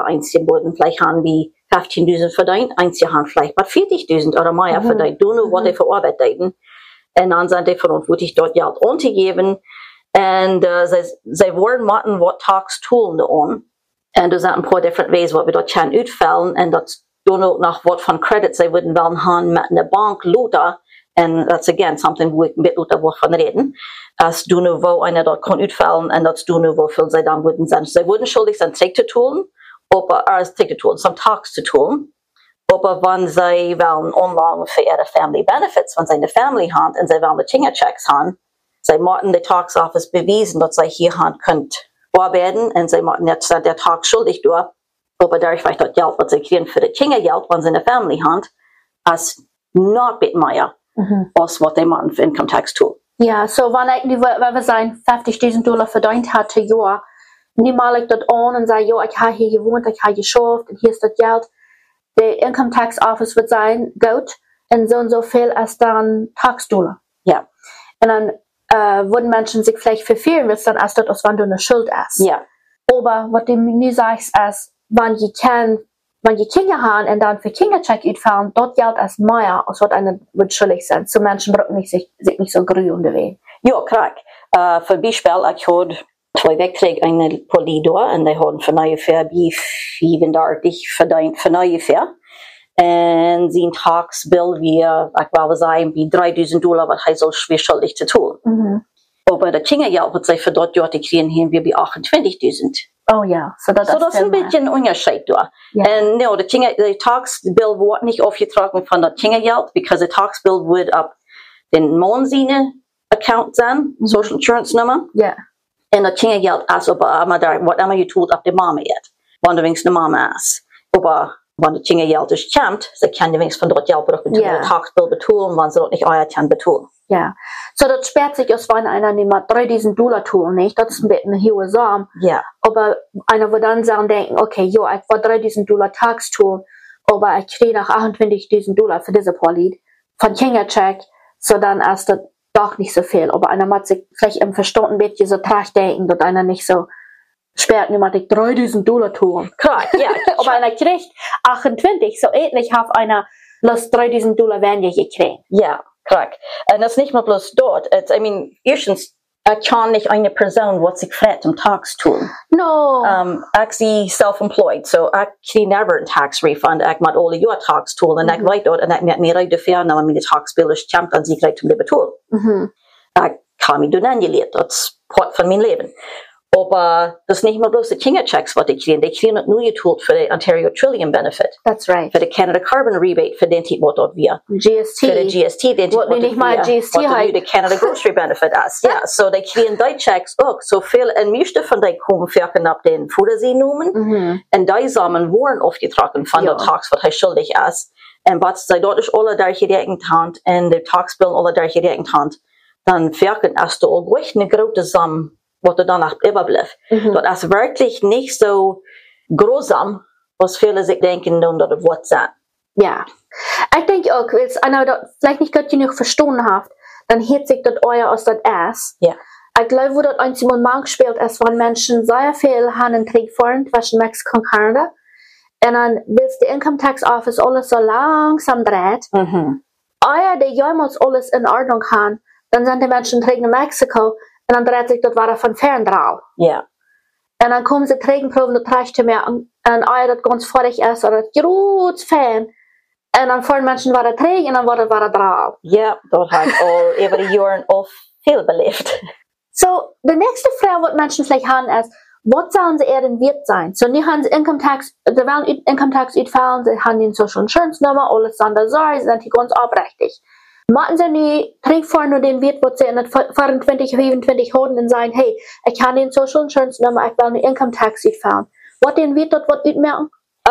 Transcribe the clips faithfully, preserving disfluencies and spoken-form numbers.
einzige wurden vielleicht haben wie fünfzehntausend verdient, einzige haben vielleicht mal vierzigtausend oder mehr mhm. verdient, du nur, was die verarbeiten. Und dann sind die verantwortlich, dort Geld anzugeben. Und uh, sie, sie wollen machen, was Tax tun da an. Und da sind ein paar different ways, was wir dort können ausfällen. Und das tun auch noch was von Credit, sie würden wollen haben mit einer Bank, Luther. And that's again something wo ich mit Luther von reden. Als du nur, wo einer dort kann ausfällen, und das du nur, wo viel sie dann würden sein. Sie würden schuldig sein, Take zu tun, aber, äh, Take zu tun, some Tax zu tun. Aber wenn sie wollen Anlagen für ihre Family Benefits, wenn sie eine Family haben und sie wollen die Fingerchecks haben, sie müssen die Tax Office beweisen, dass sie hier haben könnt arbeiten und sie müssen jetzt der Tax schuldig durch. Aber dadurch vielleicht das Geld, was sie kriegen für das Kindergeld, wenn sie eine Family haben, als noch ein mehr, mhm. als was sie machen für Income Tax tun. Ja, so wenn ich, wenn wir sagen, fünfzigtausend Dollar verdient hatte, ja, nehme ich das an und sage, ja, ich habe hier gewohnt, ich habe geschafft und hier ist das Geld. Der Income Tax Office wird sein, gut, und so und so viel als dann Tax-Dollar. Ja. Und dann äh, würden Menschen sich vielleicht verfehlen, was dann als das, als wenn du eine Schuld hast. Ja. Aber was du mir sagst, als wenn die kann, wenn die Kinder haben und dann für Kindercheck utfallen, dort Geld als mehr, als was einer wird schuldig sein. So Menschen brauchen nicht sich, sich nicht so grün unterwegs. Ja, korrekt. Uh, für Beispiel, ich habe zwei Wegträge eine Polidor und die haben von ungefähr wie fünfunddreißig verdient von ungefähr. Und sein Taxbill wie, ich glaube, sagen, wie dreitausend Dollar, was er so schwer schuldig zu tun. Mhm. Aber der Kindergeld, was sie für dort Jahre kriegen, haben wir bei achtundzwanzigtausend. Oh ja, so das, so das ist ein bisschen ein Unterschied da. Yeah. Und no, der Kinder, der Taxbill wird nicht aufgetragen von der Kindergeld, because der Taxbill wird ab den Mondsine Account sein, mhm. Social Insurance Nummer. Ja. Yeah. Und der Kindergeld ist aber immer da, was immer ihr tut, ab der Mama jetzt. Wenn du wenigstens eine Mama ist. Aber wenn der Kindergeld ist kommt, sie kann wenigstens von dort Geld brauchen, yeah. den Taxbill betonen, wenn sie dort nicht euer kann betonen. Ja. So, das sperrt sich aus, wenn einer nicht mal dreitausend Dollar tun, nicht? Das ist ein bisschen eine hohe Summe. Ja. Aber einer wird dann sagen, denken, okay, jo, ich will dreitausend Dollar Tax tun, aber ich kriege nach achtundzwanzigtausend Dollar für diese Politik von Kindercheck, so dann ist das doch nicht so viel. Aber einer muss sich vielleicht im Verstand ein bisschen so tracht denken, dass einer nicht so sperrt, niemand ich dreitausend Dollar tun. Klar, ja. Aber einer kriegt achtundzwanzig, so ähnlich hat einer Lust dreitausend Dollar weniger gekriegt. Ja. Correct. Und das ist nicht mal bloß dort. It's, I mean, erstens, ich kann nicht eine Person, was sich fragt, um Tax tun. No. Um, ich bin self-employed, so ich kriege never einen Tax Refund. Ich muss alle Jahre Tax tun und ich weiß dort und ich muss mir rein dafür, wenn meine Taxbill ist, kommt, dann sie kriegt um die Betul. Mhm. Ich kann mich dann angelegt, das ist Part von meinem Leben. Aber das ist nicht mal bloß die Kinderchecks, was die kriegen. Die kriegen nur getoolt für den Ontario Trillium Benefit. That's right. Für den Canada Carbon Rebate, für den Titel, was dort wir. G S T. Für den G S T, den Titel, was nicht mal G S T was der Canada Grocery Benefit ist. Ja, so die kriegen die Checks auch. So viel, und meiste von denen kommen für ab den Futtersee-Nummern. Mhm. Und die Samen wurden aufgetragen von ja. der Tax, was er schuldig ist. Und was sie dort ist alle durchgerechnet haben, und der Taxbill alle durchgerechnet haben, dann wirken erst du auch ruhig eine große Summe, was du danach überbleibt. Mhm. Das ist wirklich nicht so großartig, was viele sich denken, und das wird sein. Ja. Ich denke auch, wenn einer das vielleicht nicht gut genug verstanden hat, dann hört sich das euer aus das Ass. Ja. Ich glaube, wo das einmal mal gespielt ist, wenn Menschen sehr viel Handelkrieg fahren zwischen Mexiko und Kanada. Und dann willst der Income Tax Office alles so langsam dreht. Mhm. Euer, die jemals alles in Ordnung haben, dann sind die Menschen in Mexiko. Und dann dreht sich das weiter von fern drauf. Ja. Und dann kommen sie Trägenproben, das reicht mehr. Und euer, das ganz fertig ist, oder das groß Fan. Und dann fahren Menschen weiter trägen, und dann wird es weiter drauf. Ja, das hat all, über die Jahre auch viel belebt. So, die nächste Frage, die Menschen vielleicht haben, ist, was sollen sie eher denn wert sein? So, die haben Income Tax, sie wollen Income Tax utfallen, sie haben die Social Insurance Nummer, alles andere Sorge, sie sind die ganz abrechtig. Machen sie nicht Trinkfahren nur den Wert, wo sie in vierundzwanzig, fünfundzwanzig haben und sagen, hey, ich kann den Social Insurance Nummer, ich will eine Income Tax utfallen. Was den Wert dort, was utmerken?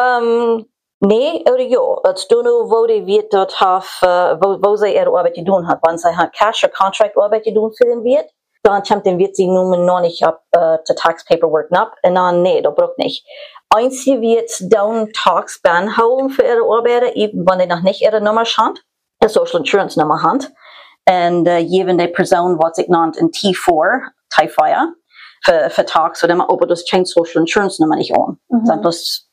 Um, nee, oder ja. Als du nur, wo die Wert dort hat, wo, wo sie ihre Arbeit getan hat. Wenn sie hat Cash oder Contract Arbeit getan für den Wert, dann kommt den Wert sie nun noch nicht ab, uh, zu Tax Paperwork ab. Und dann, nee, das braucht nicht. Einzige wird down Tax Ban holen für ihre Arbeiter, eben wenn die noch nicht ihre Nummer schaut. A Social Insurance Nummer hat. Und uh, jede die Person, was ich nannt in T vier, T vier, für, für Tax, oder immer, aber das change Social Insurance Nummer nicht an. Mhm. Das